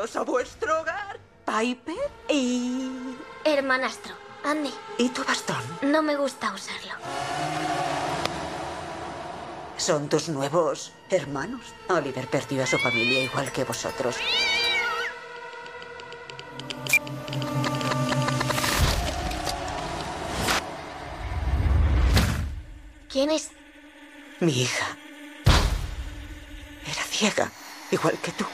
Bienvenidos a vuestro hogar, Piper y... Hermanastro, Andy. ¿Y tu bastón? No me gusta usarlo. Son tus nuevos hermanos. Oliver perdió a su familia igual que vosotros. ¿Quién es? Mi hija. Era ciega, igual que tú.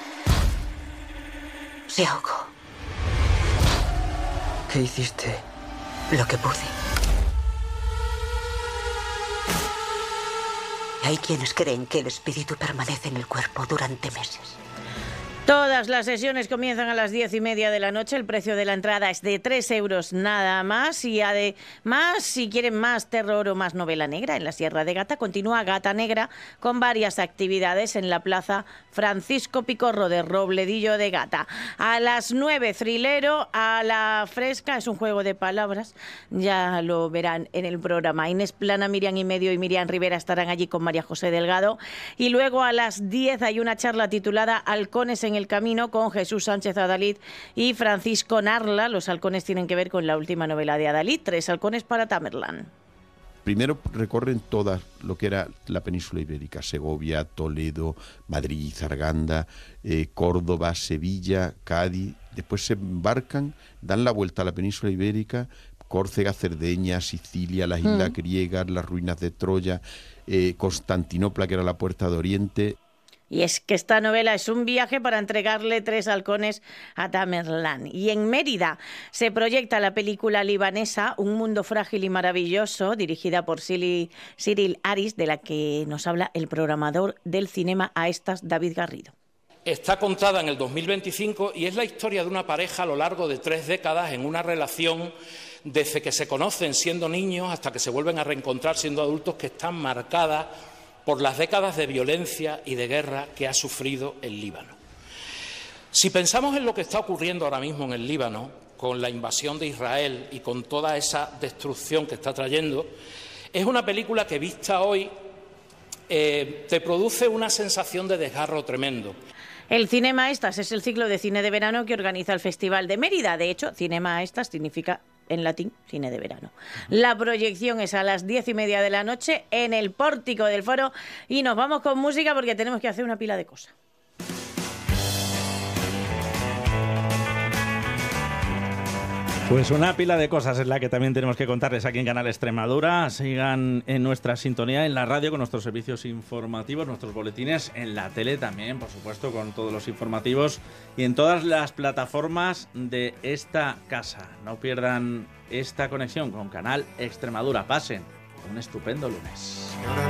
Se ahogó. ¿Qué hiciste? Lo que pude. Hay quienes creen que el espíritu permanece en el cuerpo durante meses. Todas las sesiones comienzan a las 10:30 de la noche. El precio de la entrada es de 3 euros nada más. Y además, si quieren más terror o más novela negra, en la Sierra de Gata continúa Gata Negra con varias actividades en la Plaza Francisco Picorro de Robledillo de Gata. A las 9, Trilero, a la Fresca, es un juego de palabras. Ya lo verán en el programa. Inés Plana, Miriam y Medio y Miriam Rivera estarán allí con María José Delgado. Y luego a las 10 hay una charla titulada Halcones en el camino con Jesús Sánchez Adalid y Francisco Narla. Los halcones tienen que ver con la última novela de Adalid, 3 halcones para Tamerlán. Primero recorren toda lo que era la península ibérica, Segovia, Toledo, Madrid, Zarganda, Córdoba, Sevilla, Cádiz. Después se embarcan, dan la vuelta a la península ibérica, Córcega, Cerdeña, Sicilia, las islas griegas, las ruinas de Troya, Constantinopla, que era la puerta de Oriente. Y es que esta novela es un viaje para entregarle 3 halcones a Tamerlán. Y en Mérida se proyecta la película libanesa Un mundo frágil y maravilloso, dirigida por Cyril Aris, de la que nos habla el programador del Cinema a Estas, David Garrido. Está contada en el 2025 y es la historia de una pareja a lo largo de 3 décadas en una relación desde que se conocen siendo niños hasta que se vuelven a reencontrar siendo adultos, que están marcadas por las décadas de violencia y de guerra que ha sufrido el Líbano. Si pensamos en lo que está ocurriendo ahora mismo en el Líbano, con la invasión de Israel y con toda esa destrucción que está trayendo, es una película que vista hoy te produce una sensación de desgarro tremendo. El Cinema Estas es el ciclo de cine de verano que organiza el Festival de Mérida. De hecho, Cinema Estas significa en latín cine de verano. La proyección es a las 10:30 de la noche en el pórtico del foro y nos vamos con música porque tenemos que hacer una pila de cosas. Pues una pila de cosas es la que también tenemos que contarles aquí en Canal Extremadura. Sigan en nuestra sintonía en la radio con nuestros servicios informativos, nuestros boletines, en la tele también, por supuesto, con todos los informativos y en todas las plataformas de esta casa. No pierdan esta conexión con Canal Extremadura. Pasen un estupendo lunes.